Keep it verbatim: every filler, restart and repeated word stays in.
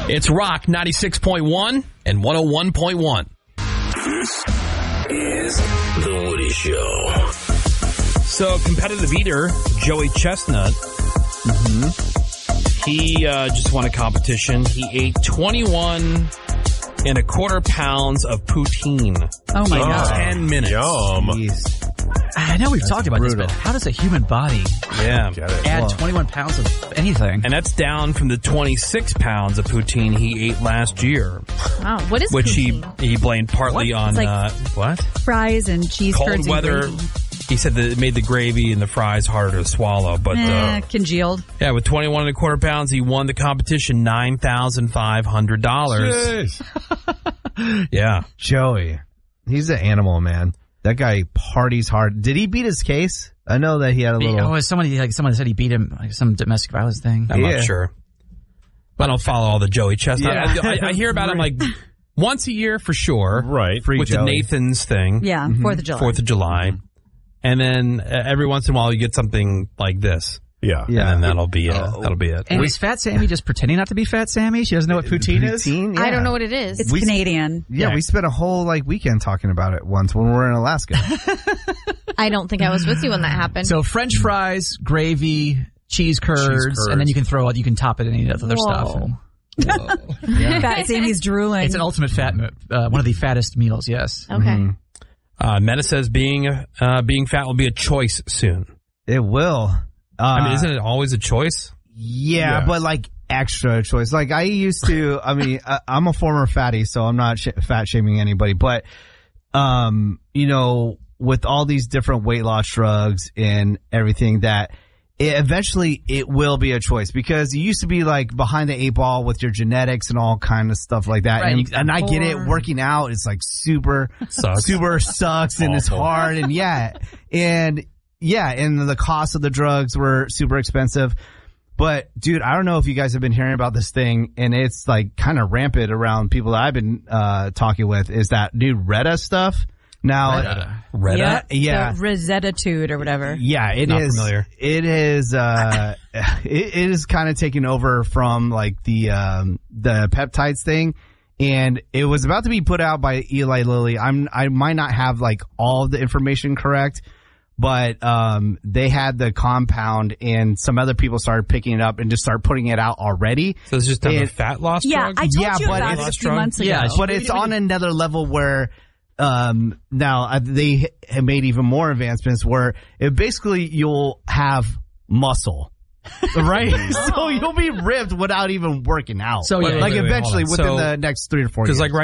It's Rock ninety-six point one and one oh one point one. This is The Woody Show. So, competitive eater Joey Chestnut, mm-hmm. he uh, just won a competition. He ate twenty-one and a quarter pounds of poutine. Oh my god! Ten minutes. Yum. Jeez. I know we've That's talked about brutal. this, but how does a human body Yeah. add Well, twenty-one pounds of anything? And that's down from the twenty-six pounds of poutine he ate last year, Wow, what is which poutine? he he blamed partly What? on It's like- uh, what Fries and cheese cold curds weather. and gravy. He said that it made the gravy and the fries harder to swallow. But Eh, uh, congealed. yeah, with twenty-one and a quarter pounds, he won the competition nine thousand five hundred dollars. jeez. Yeah. Joey, he's an animal, man. That guy parties hard. Did he beat his case? I know that he had a little. Oh, somebody like someone said he beat him, like some domestic violence thing. I'm Yeah. not sure. I don't follow all the Joey Chestnut. Yeah. I, I, I hear about him like once a year for sure. Right. Free With Joey. the Nathans thing. Yeah, Fourth of July. Fourth of July. And then uh, every once in a while you get something like this. Yeah. Yeah. And then that'll be it. Oh. That'll be it. And is Fat Sammy just pretending not to be Fat Sammy? She doesn't know what poutine, is? Poutine? I Yeah. don't know what it is. It's We- Canadian. Yeah, Yeah. we spent a whole like weekend talking about it once when we were in Alaska. I don't think I was with you when that happened. So French fries, gravy, cheese curds, curds. and then you can throw it. You can top it in any other Whoa. stuff. And Fat Sammy's drooling. it's an ultimate fat, mo- uh, one of the fattest meals. Yes. Okay. Uh, Mena says being uh, being fat will be a choice soon. It will. Uh, I mean, isn't it always a choice? Yeah, Yes. but like extra choice. Like I used to, I mean, I, I'm a former fatty, so I'm not sh- fat shaming anybody, but, um, you know, with all these different weight loss drugs and everything that it, eventually it will be a choice because you used to be like behind the eight ball with your genetics and all kind of stuff like that. Right, and, you got and I get it. poor. Working out is like super, Sucks. super sucks and it's Awful. hard and yeah. And yeah, and the cost of the drugs were super expensive. But dude, I don't know if you guys have been hearing about this thing, and it's like kind of rampant around people that I've been uh talking with. Is that new Retta stuff? Now, Retta. Retta? Yeah, yeah. the Rosettitude or whatever. yeah, it Not is. familiar. It is. Uh, it, it is kind of taking over from like the um the peptides thing, and it was about to be put out by Eli Lilly. I'm I might not have like all the information correct. But um, they had the compound, and some other people started picking it up and just started putting it out already. So it's just a It- fat loss Yeah, drug? I told Yeah, you but about it's it a few drug? months ago. Yeah, But it's on another level where um, now uh, they have made even more advancements where it basically you'll have muscle. Right? So you'll be ripped without even working out. So, yeah. like Wait, wait, wait, hold eventually on. within So- the next three to four years. Because like